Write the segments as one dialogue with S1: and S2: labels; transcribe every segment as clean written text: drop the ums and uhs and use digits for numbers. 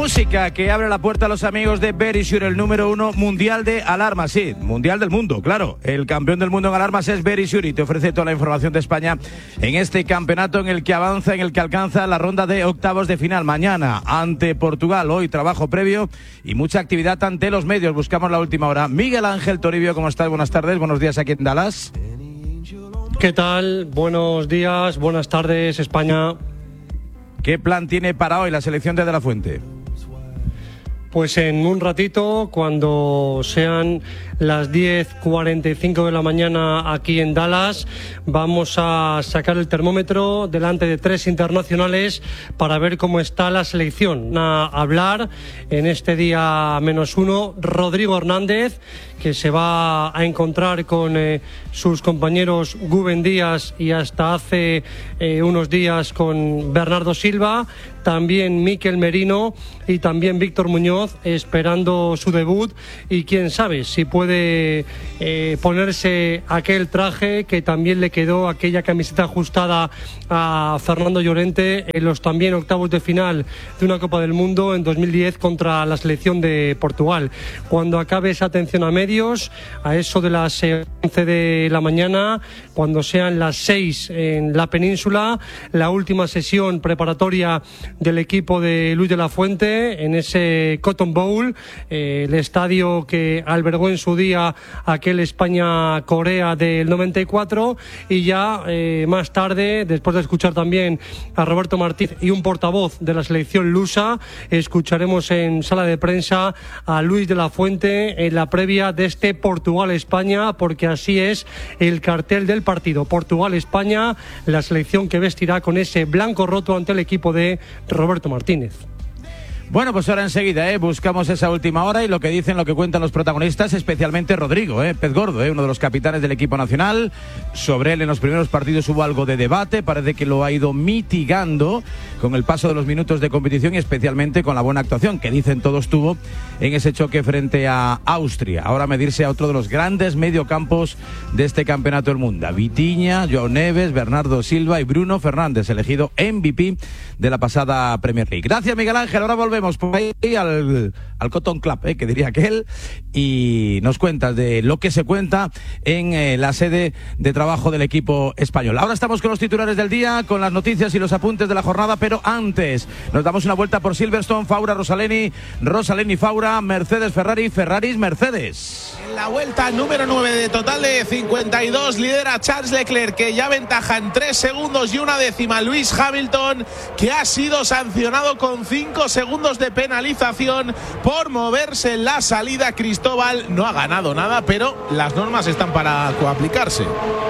S1: Música que abre la puerta a los amigos de Verisure, el número 1 mundial de alarmas, sí, mundial del mundo, claro. El campeón del mundo en alarmas es Verisure y te ofrece toda la información de España en este campeonato en el que avanza, en el que alcanza la ronda de octavos de final. Mañana ante Portugal, hoy trabajo previo y mucha actividad ante los medios. Buscamos la última hora. Miguel Ángel Toribio, ¿cómo estás? Buenas tardes, buenos días aquí en Dallas.
S2: ¿Qué tal? Buenos días, buenas tardes, España.
S1: ¿Qué plan tiene para hoy la selección de la Fuente?
S2: Pues en un ratito, cuando sean las 10:45 de la mañana aquí en Dallas, vamos a sacar el termómetro delante de 3 internacionales para ver cómo está la selección. A hablar en este día -1 Rodrigo Hernández, que se va a encontrar con sus compañeros Guben Díaz y hasta hace unos días con Bernardo Silva, también Mikel Merino y también Víctor Muñoz esperando su debut, y quién sabe si puede ponerse aquel traje que también le quedó, aquella camiseta ajustada a Fernando Llorente en los también octavos de final de una Copa del Mundo en 2010 contra la selección de Portugal. Cuando acabe esa atención a medios, a eso de las 11 de la mañana, cuando sean las 6 en la península, la última sesión preparatoria del equipo de Luis de la Fuente en ese Cotton Bowl, el estadio que albergó en su día aquel España-Corea del 94, y ya más tarde, después de escuchar también a Roberto Martínez y un portavoz de la selección lusa, escucharemos en sala de prensa a Luis de la Fuente en la previa de este Portugal-España, porque así es el cartel del partido. Portugal-España, la selección que vestirá con ese blanco roto ante el equipo de Roberto Martínez.
S1: Bueno, pues ahora enseguida buscamos esa última hora y lo que dicen, lo que cuentan los protagonistas, especialmente Rodrigo, pez gordo, uno de los capitanes del equipo nacional. Sobre él en los primeros partidos hubo algo de debate, parece que lo ha ido mitigando con el paso de los minutos de competición y especialmente con la buena actuación que dicen todos tuvo en ese choque frente a Austria. Ahora medirse a otro de los grandes mediocampos de este campeonato del mundo: Vitinha, Joao Neves, Bernardo Silva y Bruno Fernández, elegido MVP de la pasada Premier League. Gracias, Miguel Ángel. Ahora volvemos por ahí al Cotton Club, que diría aquel, y nos cuentas de lo que se cuenta en la sede de trabajo del equipo español. Ahora estamos con los titulares del día, con las noticias y los apuntes de la jornada, pero antes nos damos una vuelta por Silverstone. Faura Rosaleni, Rosaleni Faura, Mercedes Ferrari, Ferraris Mercedes.
S3: En la vuelta número 9 de total de 52 lidera Charles Leclerc, que ya ventaja en 3 segundos y una décima Lewis Hamilton, que ha sido sancionado con 5 segundos de penalización por moverse en la salida. Cristóbal no ha ganado nada, pero las normas están para coaplicarse.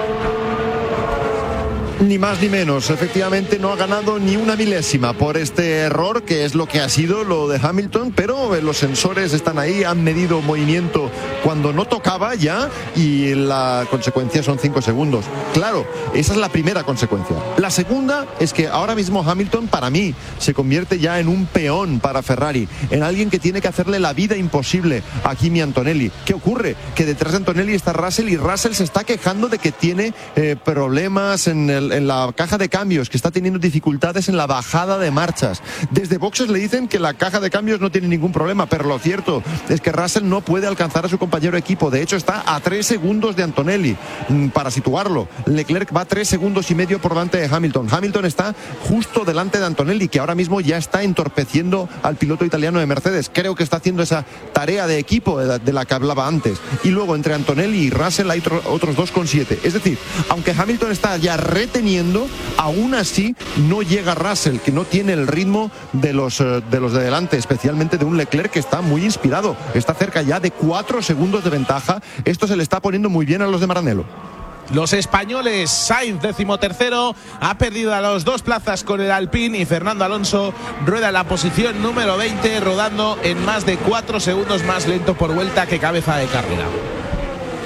S4: Ni más ni menos, efectivamente no ha ganado ni una milésima por este error, que es lo que ha sido lo de Hamilton, pero los sensores están ahí, han medido movimiento cuando no tocaba ya y la consecuencia son 5 segundos. Claro, esa es la primera consecuencia. La segunda es que ahora mismo Hamilton, para mí, se convierte ya en un peón para Ferrari, en alguien que tiene que hacerle la vida imposible a Kimi Antonelli. ¿Qué ocurre? Que detrás de Antonelli está Russell, y Russell se está quejando de que tiene problemas en la caja de cambios, que está teniendo dificultades en la bajada de marchas. Desde boxes le dicen que la caja de cambios no tiene ningún problema, pero lo cierto es que Russell no puede alcanzar a su compañero de equipo. De hecho, está a 3 segundos de Antonelli. Para situarlo, Leclerc va 3 segundos y medio por delante de Hamilton. Hamilton está justo delante de Antonelli, que ahora mismo ya está entorpeciendo al piloto italiano de Mercedes. Creo que está haciendo esa tarea de equipo de la que hablaba antes. Y luego entre Antonelli y Russell hay otros 2,7. Es decir, aunque Hamilton está ya reteniendo, aún así no llega Russell, que no tiene el ritmo de los de delante, especialmente de un Leclerc que está muy inspirado. Está cerca ya de 4 segundos de ventaja. Esto se le está poniendo muy bien a los de Maranello.
S3: Los españoles, Sainz 13º, ha perdido a las 2 plazas con el Alpine, y Fernando Alonso rueda en la posición número 20, rodando en más de 4 segundos más lento por vuelta que cabeza de carrera.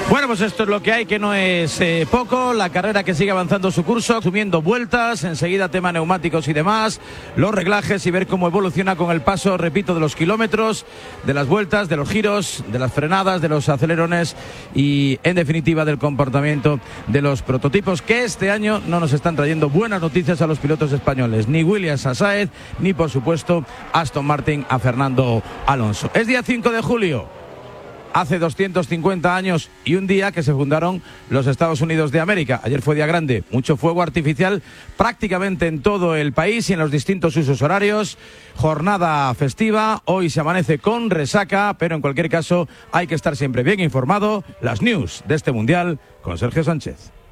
S1: Bueno, pues esto es lo que hay, que no es poco. La carrera que sigue avanzando su curso, subiendo vueltas, enseguida tema neumáticos y demás, los reglajes y ver cómo evoluciona con el paso, repito, de los kilómetros, de las vueltas, de los giros, de las frenadas, de los acelerones y, en definitiva, del comportamiento de los prototipos, que este año no nos están trayendo buenas noticias a los pilotos españoles, ni Williams a Sáez, ni, por supuesto, Aston Martin a Fernando Alonso. Es día 5 de julio. Hace 250 años y un día que se fundaron los Estados Unidos de América. Ayer fue día grande, mucho fuego artificial prácticamente en todo el país y en los distintos usos horarios. Jornada festiva, hoy se amanece con resaca, pero en cualquier caso hay que estar siempre bien informado. Las news de este Mundial con Sergio Sánchez.